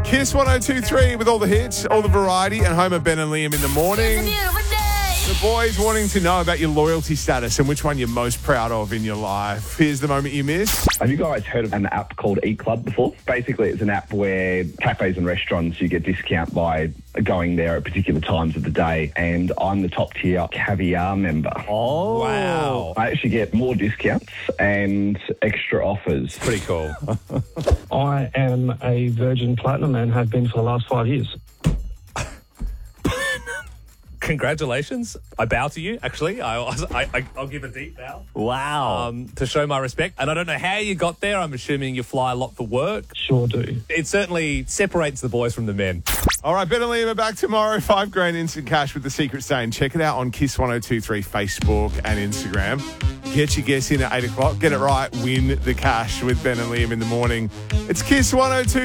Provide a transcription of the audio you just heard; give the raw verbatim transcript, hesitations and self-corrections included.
Kiss one oh two point three with all the hits, all the variety, and home of Ben and Liam in the morning. The boys wanting to know about your loyalty status and which one you're most proud of in your life. Here's the moment you missed. Have you guys heard of an app called Eat Club before? Basically, it's an app where cafes and restaurants, you get discount by going there at particular times of the day. And I'm the top tier caviar member. Oh, Wow. I actually get more discounts and extra offers. Pretty cool. I am a Virgin Platinum and have been for the last five years. Congratulations. I bow to you, actually. I, I, I, I'll give a deep bow. wow. Um, to show my respect. And I don't know how you got there. I'm assuming you fly a lot for work. Sure do. It certainly separates the boys from the men. All right, Ben and Liam are back tomorrow. Five grand instant cash with the secret stain. Check it out on Kiss one oh two point three Facebook and Instagram. Get your guess in at eight o'clock. Get it right. Win the cash with Ben and Liam in the morning. It's Kiss one oh two.